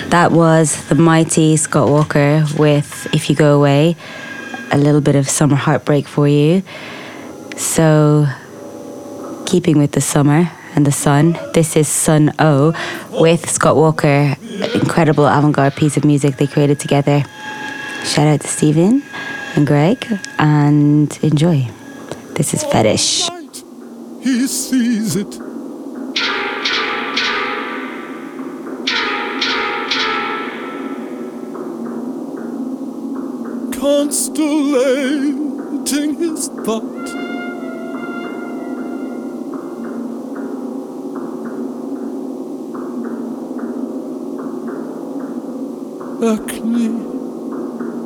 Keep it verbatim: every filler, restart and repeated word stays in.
That was the mighty Scott Walker with If You Go Away, a little bit of summer heartbreak for you. So, keeping with the summer and the sun, this is Sun O with Scott Walker, an incredible avant-garde piece of music they created together. Shout out to Stephen and Greg, and enjoy. This is Fetish. He sees it. Constellating his thought, Acne